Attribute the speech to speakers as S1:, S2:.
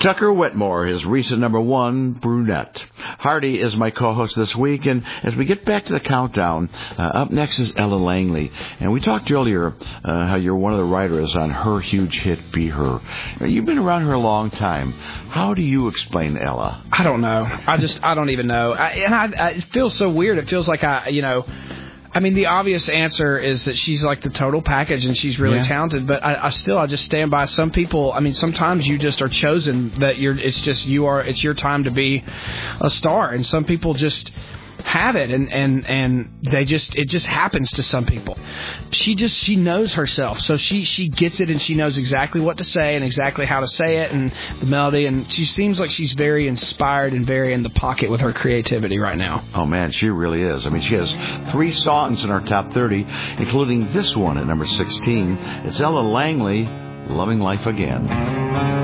S1: Tucker Whitmore, his recent #1, Brunette. Hardy is my co-host this week, and as we get back to the countdown, up next is Ella Langley. And we talked earlier how you're one of the writers on her huge hit, Be Her. You've been around her a long time. How do you explain Ella?
S2: I don't know. I don't even know. It feels so weird. It feels like the obvious answer is that she's like the total package and she's really talented, but I just stand by some people. I mean, sometimes you just are chosen that it's your time to be a star, and some people just have it and it just happens to some people. She knows herself, so she gets it, and she knows exactly what to say and exactly how to say it and the melody, and she seems like she's very inspired and very in the pocket with her creativity right now.
S1: Oh man, she really is. I mean, she has 3 songs in our top 30, including this one at number 16. It's Ella Langley, Loving Life Again.